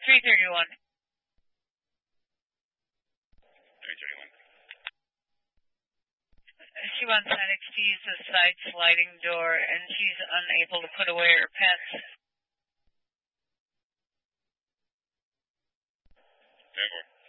331. 331. She wants Alex to use the side sliding door, and she's unable to put away her pets. 10-4.